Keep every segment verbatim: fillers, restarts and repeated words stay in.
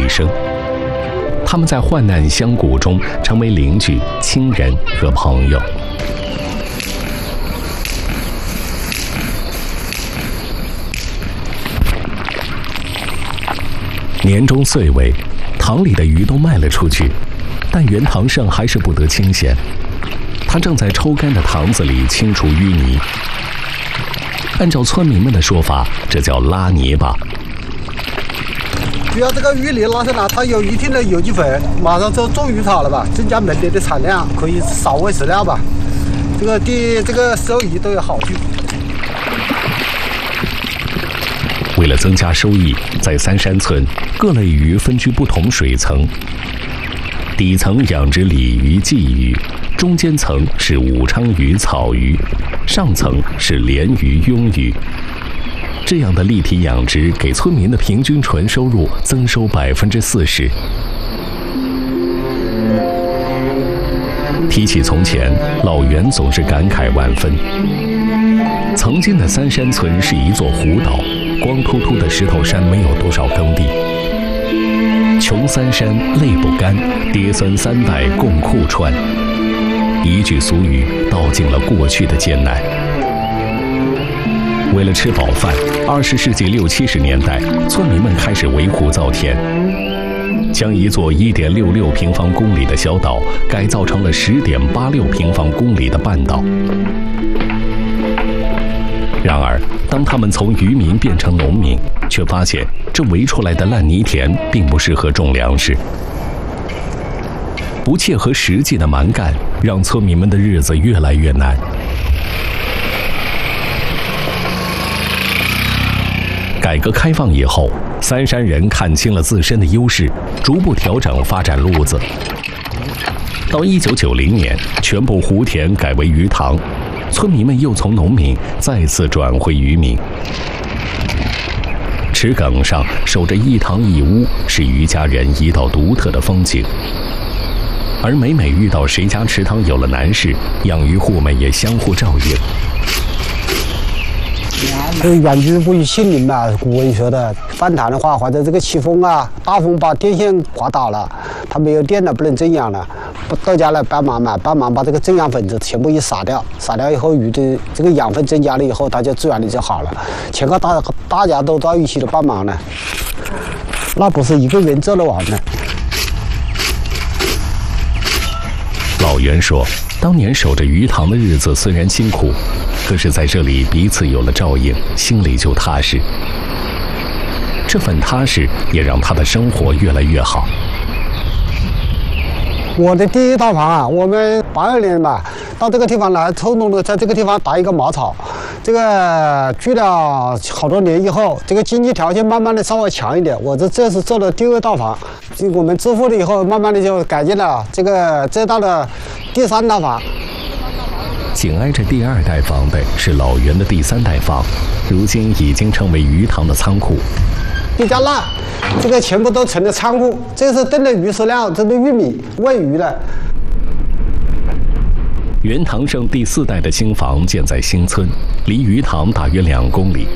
一生。他们在患难相顾中成为邻居、亲人和朋友。年终岁尾，塘里的鱼都卖了出去，但袁唐胜还是不得清闲。他正在抽干的塘子里清除淤泥。按照村民们的说法，这叫拉泥巴。 只要这个淤泥拉下来，它有一定的有机肥，马上就种鱼草了吧，增加门店的产量，可以少喂饲料吧，这个对这个收益都有好处。 为了增加收益，在三山村各类鱼分居不同水层，底层养殖鲤鱼、鲫鱼，中间层是武昌鱼、草鱼，上层是鲢鱼、鳙鱼。这样的立体养殖给村民的平均纯收入增收百分之四十。提起从前，老袁总是感慨万分。曾经的三山村是一座湖岛，光秃秃的石头山没有多少耕地。穷三山泪不干，爹孙三代共裤穿。一句俗语道尽了过去的艰难。为了吃饱饭，二十世纪六七十年代，村民们开始围湖造田，将一座一点六六平方公里的小岛改造成了十点八六平方公里的半岛。然而，当他们从渔民变成农民，却发现这围出来的烂泥田并不适合种粮食。不切合实际的蛮干，让村民们的日子越来越难。改革开放以后，三山人看清了自身的优势，逐步调整发展路子。到一九九零年，全部湖田改为鱼塘，村民们又从农民再次转回渔民。池埂上守着一塘一屋，是渔家人一道独特的风景。而每每遇到谁家池塘有了难事，养鱼户们也相互照应。 这个远居不于近邻嘛，古人说的。反弹的话，或者这个起风啊，大风把电线刮倒了，它没有电了，不能增氧了，大家来帮忙嘛，帮忙把这个增氧分子全部一撒掉，撒掉以后，鱼的这个养分增加了以后，它就自然的就好了。全靠大大家都在一起的帮忙呢，那不是一个人做得完的。 老袁说，当年守着鱼塘的日子虽然辛苦，可是在这里彼此有了照应，心里就踏实。这份踏实也让他的生活越来越好。 我的第一套房啊，我们八二年吧，到这个地方来，抽中的在这个地方搭一个茅草。这个住了好多年以后，这个经济条件慢慢的稍微强一点，我这这是做的第二套房。我们致富了以后，慢慢的就改建了这个这道的第三套房。 紧挨着第二代房的是老袁的第三代房，如今已经成为鱼塘的仓库。 比较烂，这个全部都成了仓库。这是炖的鱼饲料，这是玉米喂鱼的。 袁唐胜第四代的新房建在新村，离鱼塘大约两公里。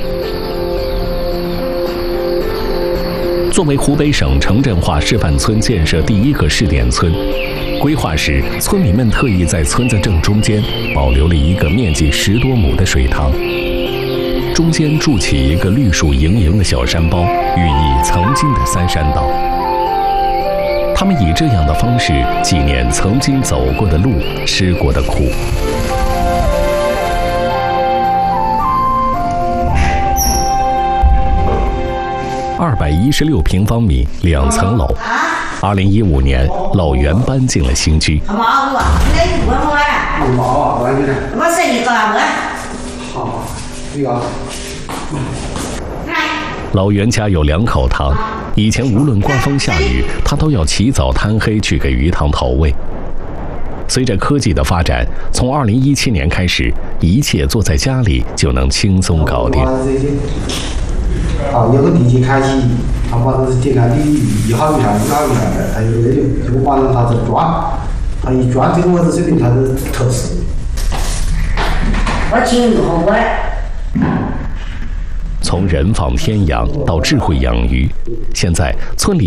作为湖北省城镇化示范村建设第一个试点村，规划时村民们特意在村子正中间保留了一个面积十多亩的水塘，中间筑起一个绿树盈盈的小山包，寓意曾经的三山岛。他们以这样的方式纪念曾经走过的路，吃过的苦。二百一十六平方米，两层楼。二零一五年，老袁搬进了新居。老袁家有两口塘，以前无论刮风下雨，他都要起早贪黑去给鱼塘投喂。随着科技的发展，从二零一七年开始，一切坐在家里就能轻松搞定。 好，有个地基开启，他把这个进来的鱼一号鱼上一号鱼上来，他有这个，这个晚上他在抓，他一抓这个位置证明他是特殊。 我请鱼好乖。 从人放天养到智慧养鱼，现在村里